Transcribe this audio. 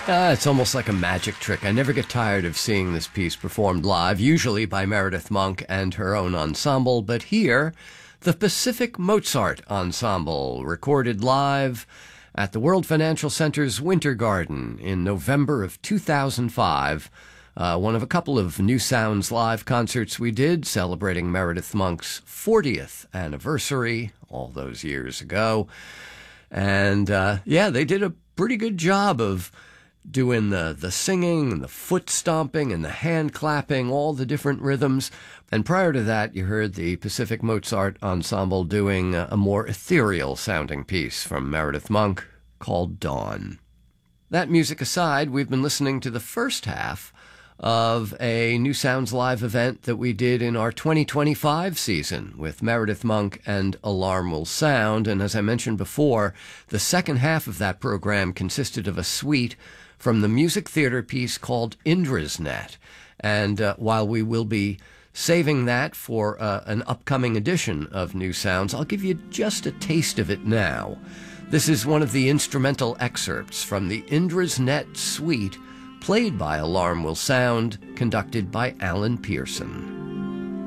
It's almost like a magic trick. I never get tired of seeing this piece performed live, usually by Meredith Monk and her own ensemble, but here, the Pacific Mozart Ensemble, recorded live at the World Financial Center's Winter Garden in November of 2005. One of a couple of New Sounds live concerts we did, celebrating Meredith Monk's 40th anniversary all those years ago. And, they did a pretty good job of doing the singing and the foot stomping and the hand clapping, all the different rhythms. And prior to that, you heard the Pacific Mozart Ensemble doing a more ethereal sounding piece from Meredith Monk called Dawn. That music aside, we've been listening to the first half of a New Sounds Live event that we did in our 2025 season with Meredith Monk and Alarm Will Sound. And as I mentioned before, the second half of that program consisted of a suite from the music theater piece called Indra's Net. And while we will be saving that for an upcoming edition of New Sounds, I'll give you just a taste of it now. This is one of the instrumental excerpts from the Indra's Net suite, played by Alarm Will Sound, conducted by Alan Pearson.